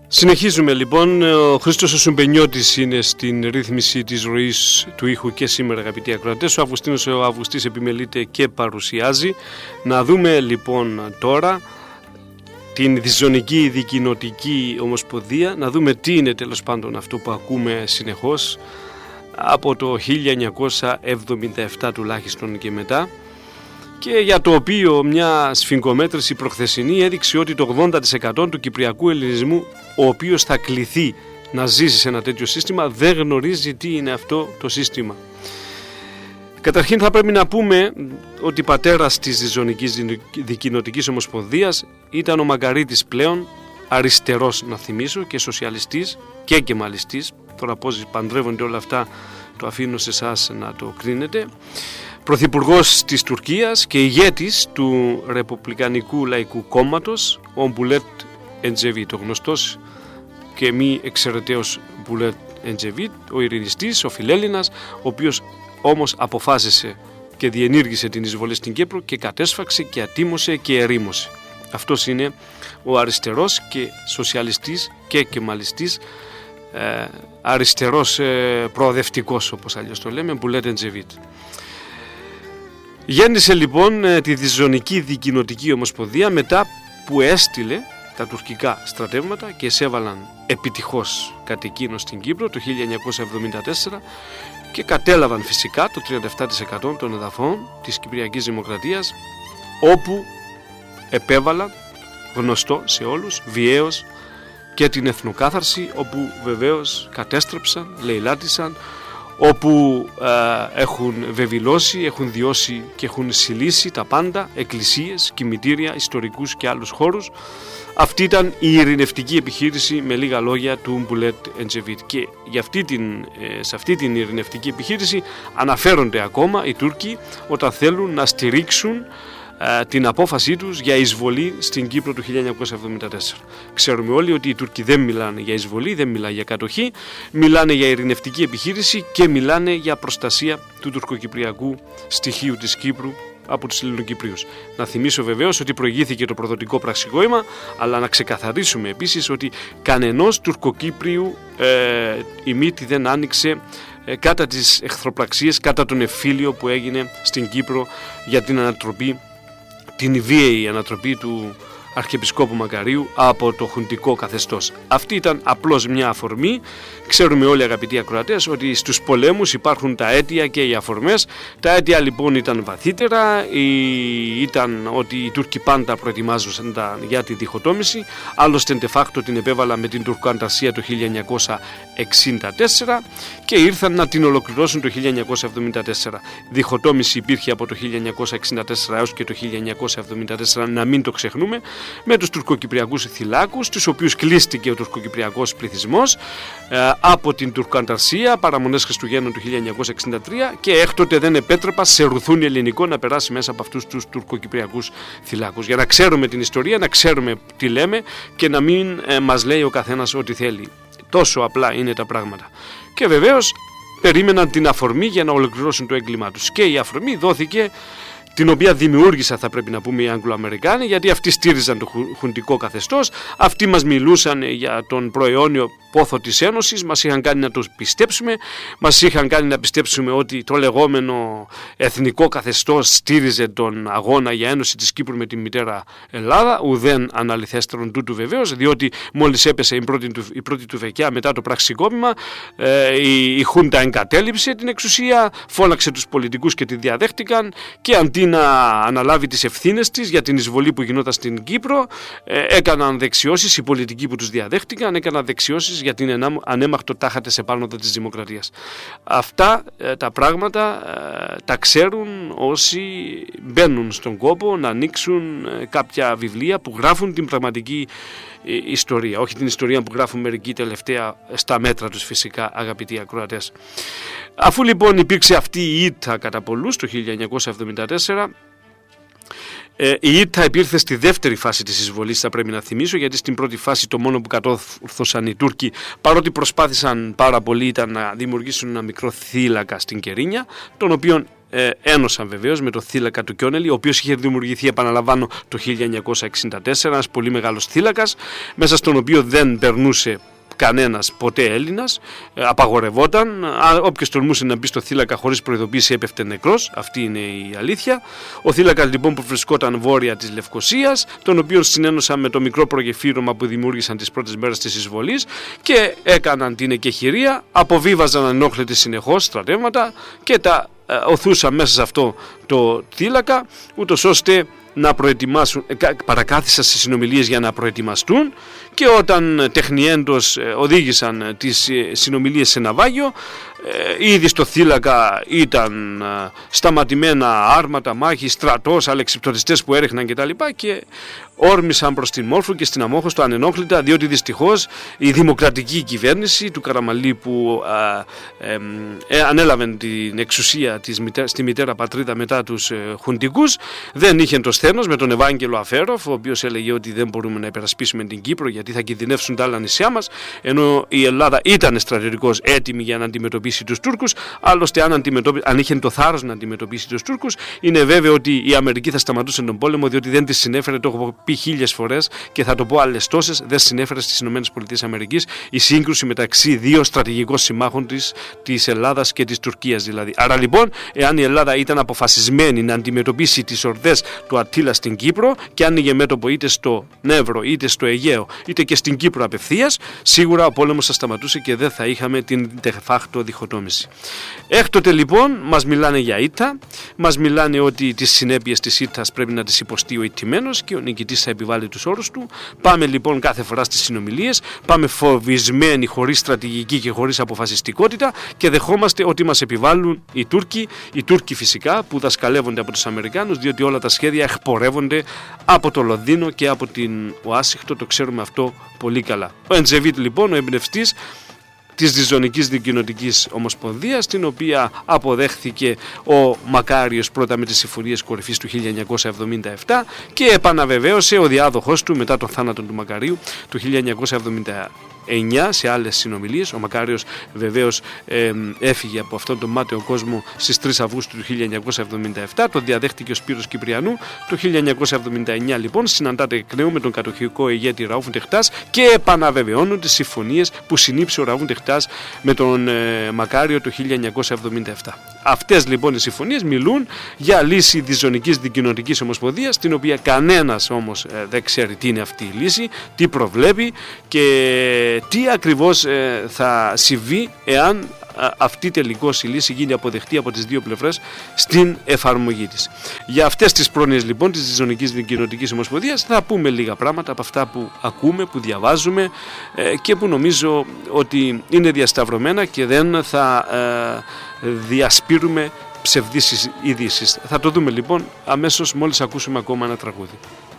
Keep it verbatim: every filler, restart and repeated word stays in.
Συνεχίζουμε λοιπόν. Ο Χρήστος ο Σουμπενιώτης είναι στην ρύθμιση της ροής του ήχου και σήμερα, αγαπητοί ακροατές. Ο Αυγουστίνος ο Αυγουστής επιμελείται και παρουσιάζει. Να δούμε λοιπόν τώρα την Διζωνική Δικοινοτική Ομοσπονδία, να δούμε τι είναι τέλος πάντων αυτό που ακούμε συνεχώς από το χίλια εννιακόσια εβδομήντα επτά τουλάχιστον και μετά, και για το οποίο μια σφιγγομέτρηση προχθεσινή έδειξε ότι το ογδόντα τοις εκατό του κυπριακού ελληνισμού, ο οποίος θα κληθεί να ζήσει σε ένα τέτοιο σύστημα, δεν γνωρίζει τι είναι αυτό το σύστημα. Καταρχήν θα πρέπει να πούμε ότι πατέρας της Διζωνικής Δικοινοτικής Ομοσπονδίας ήταν ο Μαγκαρίτης πλέον, αριστερός να θυμίσω, και σοσιαλιστής και κεμαλιστής. Τώρα πώς παντρεύονται όλα αυτά το αφήνω σε εσάς να το κρίνετε. Πρωθυπουργός της Τουρκίας και ηγέτης του Ρεπουμπλικανικού Λαϊκού Κόμματος, ο Μπουλέτ Εντζεβίτ, ο γνωστός και μη εξαιρεταίος Μπουλέτ Εντζεβίτ, ο ειρηνιστής, ο φιλέλληνας, ο οποίος όμως αποφάσισε και διενήργησε την εισβολή στην Κύπρο και κατέσφαξε και ατίμωσε και ερήμωσε. Αυτός είναι ο αριστερός και σοσιαλιστής και κεμαλιστής, ε, αριστερός ε, προοδευτικός, όπως αλλιώς το λέμε, Μπουλέτ Εντζεβίτ. Γέννησε λοιπόν τη Διζωνική Δικοινοτική Ομοσπονδία μετά που έστειλε τα τουρκικά στρατεύματα και εισέβαλαν επιτυχώς κατ' εκείνο στην Κύπρο το χίλια εννιακόσια εβδομήντα τέσσερα και κατέλαβαν φυσικά το τριάντα επτά τοις εκατό των εδαφών της Κυπριακής Δημοκρατίας, όπου επέβαλαν, γνωστό σε όλους, βιαίως και την εθνοκάθαρση, όπου βεβαίως κατέστρεψαν, λαιλάτισαν, όπου ε, έχουν βεβηλώσει, έχουν διώσει και έχουν συλλήσει τα πάντα, εκκλησίες, κημητήρια, ιστορικούς και άλλους χώρους. Αυτή ήταν η ειρηνευτική επιχείρηση, με λίγα λόγια, του Μπουλέτ Εντζεβίτ. Και για αυτή την, ε, σε αυτή την ειρηνευτική επιχείρηση αναφέρονται ακόμα οι Τούρκοι όταν θέλουν να στηρίξουν την απόφασή τους για εισβολή στην Κύπρο του χίλια εννιακόσια εβδομήντα τέσσερα. Ξέρουμε όλοι ότι οι Τούρκοι δεν μιλάνε για εισβολή, δεν μιλάνε για κατοχή, μιλάνε για ειρηνευτική επιχείρηση και μιλάνε για προστασία του τουρκοκυπριακού στοιχείου της Κύπρου από τους Ελληνοκυπρίους. Να θυμίσω βεβαίως ότι προηγήθηκε το προδοτικό πραξικόπημα, αλλά να ξεκαθαρίσουμε επίσης ότι κανενός τουρκοκύπριου ε, η μύτη δεν άνοιξε ε, κατά τις εχθροπραξίες, κατά τον εμφύλιο που έγινε στην Κύπρο για την ανατροπή, την βίαιη ανατροπή του Αρχιεπισκόπου Μακαρίου από το χουντικό καθεστώς. Αυτή ήταν απλώς μια αφορμή. Ξέρουμε όλοι, αγαπητοί ακροατές, ότι στους πολέμους υπάρχουν τα αίτια και οι αφορμές. Τα αίτια λοιπόν ήταν βαθύτερα, ήταν ότι οι Τούρκοι πάντα προετοιμάζονταν για τη διχοτόμηση, άλλωστε de facto την επέβαλα με την τουρκοανταρσία το χίλια εννιακόσια εξήντα τέσσερα και ήρθαν να την ολοκληρώσουν το χίλια εννιακόσια εβδομήντα τέσσερα. Διχοτόμηση υπήρχε από το χίλια εννιακόσια εξήντα τέσσερα έως και το χίλια εννιακόσια εβδομήντα τέσσερα, να μην το ξεχνούμε, με τους τουρκοκυπριακούς θυλάκους, τους οποίους κλείστηκε ο τουρκοκυπριακός πληθυσμός ε, από την τουρκοανταρσία, παραμονές Χριστουγέννων του χίλια εννιακόσια εξήντα τρία, και έκτοτε δεν επέτρεπα σε ρουθούνι ελληνικό να περάσει μέσα από αυτούς τους τουρκοκυπριακούς θυλάκους. Για να ξέρουμε την ιστορία, να ξέρουμε τι λέμε και να μην ε, μας λέει ο καθένας ό,τι θέλει. Τόσο απλά είναι τα πράγματα. Και βεβαίως περίμεναν την αφορμή για να ολοκληρώσουν το έγκλημά τους. Και η αφορμή δόθηκε, την οποία δημιούργησαν, θα πρέπει να πούμε, οι Αγγλοαμερικάνοι, γιατί αυτοί στήριζαν το χουντικό καθεστώς, αυτοί μας μιλούσαν για τον προαιώνιο πόθο της Ένωσης, μας είχαν κάνει να το πιστέψουμε, μας είχαν κάνει να πιστέψουμε ότι το λεγόμενο εθνικό καθεστώς στήριζε τον αγώνα για ένωση της Κύπρου με τη μητέρα Ελλάδα, ουδέν αναλυθέστερον τούτου βεβαίως, διότι μόλις έπεσε η πρώτη του, η πρώτη του φεκιά μετά το πραξικόπημα, ε, η, η Χούντα εγκατέλειψε την εξουσία, φώναξε τους πολιτικούς και τη διαδέχτηκαν, και αντί να αναλάβει τις ευθύνες της για την εισβολή που γινόταν στην Κύπρο, ε, έκαναν δεξιώσεις οι πολιτικοί που τους διαδέχτηκαν, έκαναν δεξιώσεις για την ανέμαχτο τάχατες επάνωδα της δημοκρατίας. Αυτά ε, τα πράγματα ε, τα ξέρουν όσοι μπαίνουν στον κόπο να ανοίξουν ε, κάποια βιβλία που γράφουν την πραγματική ε, ιστορία, όχι την ιστορία που γράφουν μερικοί τελευταία στα μέτρα τους, φυσικά, αγαπητοί ακροατές. Αφού λοιπόν υπήρξε αυτή η ήττα κατά πολλούς το χίλια εννιακόσια εβδομήντα τέσσερα, Ε, η ήττα υπήρθε στη δεύτερη φάση της εισβολής, θα πρέπει να θυμίσω, γιατί στην πρώτη φάση το μόνο που κατόρθωσαν οι Τούρκοι, παρότι προσπάθησαν πάρα πολύ, ήταν να δημιουργήσουν ένα μικρό θύλακα στην Κερίνια, τον οποίον ε, ένωσαν βεβαίως με το θύλακα του Κιόνελη, ο οποίος είχε δημιουργηθεί, επαναλαμβάνω, το χίλια εννιακόσια εξήντα τέσσερα, ένας πολύ μεγάλος θύλακας, μέσα στον οποίο δεν περνούσε κανένας ποτέ Έλληνας, ε, απαγορευόταν. Όποιος τολμούσε να μπει στο θύλακα χωρίς προειδοποίηση έπεφτε νεκρός. Αυτή είναι η αλήθεια. Ο θύλακας λοιπόν που βρισκόταν βόρεια της Λευκωσίας, τον οποίο συνένωσαν με το μικρό προγεφύρωμα που δημιούργησαν τις πρώτες μέρες της εισβολής και έκαναν την εκεχηρία, αποβίβαζαν ανενόχλητη συνεχώς στρατεύματα και τα ε, οθούσαν μέσα σε αυτό το θύλακα, ούτως ώστε να προετοιμάσουν, παρακάθισαν στις συνομιλίες για να προετοιμαστούν, και όταν τεχνιέντος οδήγησαν τις συνομιλίες σε ναυάγιο, ήδη στο θύλακα ήταν σταματημένα άρματα, μάχη, στρατός, αλεξιπτωτιστές που έριχναν κτλ. Και όρμησαν προς την Μόρφου και στην Αμόχωστο ανενόχλητα, διότι δυστυχώς η δημοκρατική κυβέρνηση του Καραμαλή, που α, ε, ε, ανέλαβε την εξουσία της, στη μητέρα πατρίδα μετά τους ε, χουντικούς, δεν είχε το σθένος με τον Ευάγγελο Αφέροφ, ο οποίος έλεγε ότι δεν μπορούμε να υπερασπίσουμε την Κύπρο γιατί θα κινδυνεύσουν τα άλλα νησιά μας, ενώ η Ελλάδα ήταν στρατιωτικώς έτοιμη για να αντιμετωπίσει τους Τούρκους. Άλλωστε, αν, αν είχε το θάρρος να αντιμετωπίσει τους Τούρκους, είναι βέβαιο ότι η Αμερική θα σταματούσε τον πόλεμο, διότι δεν της συνέφερε, το έχω πει χίλιες φορές και θα το πω άλλες τόσες, δεν συνέφερε στις ΗΠΑ η σύγκρουση μεταξύ δύο στρατηγικών συμμάχων της, της Ελλάδας και της Τουρκίας δηλαδή. Άρα λοιπόν, εάν η Ελλάδα ήταν αποφασισμένη να αντιμετωπίσει τις ορδές του Αττίλα στην Κύπρο και άνοιγε μέτωπο είτε στο Νεύρο, είτε στο Αιγαίο, είτε και στην Κύπρο απευθείας, σίγουρα ο πόλεμος θα σταματούσε και δεν θα είχαμε την de facto διχοτόμηση. Έκτοτε λοιπόν μας μιλάνε για ήττα, μας μιλάνε ότι τις συνέπειες της ήττας πρέπει να τις υποστεί ο ηττημένος και ο νικητής θα επιβάλλει τους όρους του. Πάμε λοιπόν κάθε φορά στις συνομιλίες, πάμε φοβισμένοι, χωρίς στρατηγική και χωρίς αποφασιστικότητα, και δεχόμαστε ότι μας επιβάλλουν οι Τούρκοι, οι Τούρκοι φυσικά που δασκαλεύονται από τους Αμερικάνους, διότι όλα τα σχέδια εκπορεύονται από το Λονδίνο και από την Ουάσιγκτον, το ξέρουμε αυτό πολύ καλά. Ο Εντζεβίτ λοιπόν, ο εμπνευστής της Διζωνικής Δικοινοτικής Ομοσπονδίας, την οποία αποδέχθηκε ο Μακάριος πρώτα με τις συμφωνίες κορυφής του χίλια εννιακόσια εβδομήντα επτά και επαναβεβαίωσε ο διάδοχος του μετά τον θάνατο του Μακαρίου του χίλια εννιακόσια εβδομήντα εννιά σε άλλες συνομιλίες. Ο Μακάριος βεβαίως ε, έφυγε από αυτόν τον μάταιο κόσμο στις τρεις Αυγούστου του χίλια εννιακόσια εβδομήντα επτά, τον διαδέχτηκε ο Σπύρος Κυπριανού. Το χίλια εννιακόσια εβδομήντα εννιά λοιπόν συναντάται εκ νέου με τον κατοχικό ηγέτη Ραούφ Ντεχτάς και επαναβεβαιώνουν τις συμφωνίες που συνήψε ο Ραούφ Ντεχτάς με τον ε, Μακάριο το χίλια εννιακόσια εβδομήντα επτά. Αυτές λοιπόν οι συμφωνίες μιλούν για λύση Διζωνικής Δικοινοτικής Ομοσπονδίας, την οποία κανένας όμως ε, δεν ξέρει τι είναι αυτή η λύση, τι προβλέπει και τι ακριβώς ε, θα συμβεί εάν α, αυτή τελικώς η λύση γίνει αποδεκτή από τις δύο πλευρές στην εφαρμογή της. Για αυτές τις πρόνοιες λοιπόν της Διζωνικής Δικοινοτικής Ομοσπονδίας θα πούμε λίγα πράγματα από αυτά που ακούμε, που διαβάζουμε ε, και που νομίζω ότι είναι διασταυρωμένα και δεν θα ε, διασπείρουμε ψευδείς ειδήσεις. Θα το δούμε λοιπόν αμέσως μόλις ακούσουμε ακόμα ένα τραγούδι.